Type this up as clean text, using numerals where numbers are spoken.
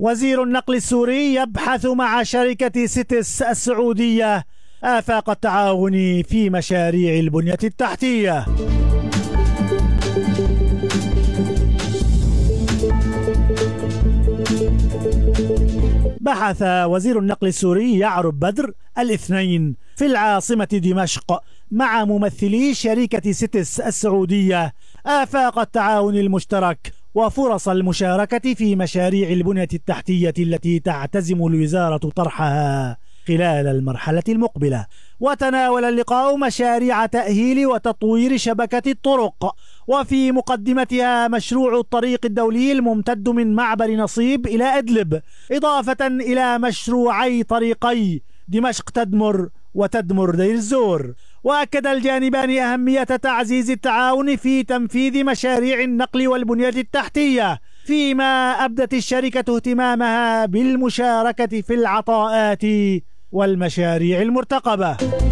وزير النقل السوري يبحث مع شركة سيتس السعودية آفاق التعاون في مشاريع البنية التحتية. بحث وزير النقل السوري يعرب بدر الاثنين في العاصمة دمشق مع ممثلي شركة سيتس السعودية آفاق التعاون المشترك وفرص المشاركة في مشاريع البنية التحتية التي تعتزم الوزارة طرحها خلال المرحلة المقبلة. وتناول اللقاء مشاريع تأهيل وتطوير شبكة الطرق، وفي مقدمتها مشروع الطريق الدولي الممتد من معبر نصيب إلى إدلب، إضافة إلى مشروعي طريقي دمشق تدمر وتدمر دير الزور. وأكد الجانبان أهمية تعزيز التعاون في تنفيذ مشاريع النقل والبنية التحتية، فيما أبدت الشركة اهتمامها بالمشاركة في العطاءات والمشاريع المرتقبة.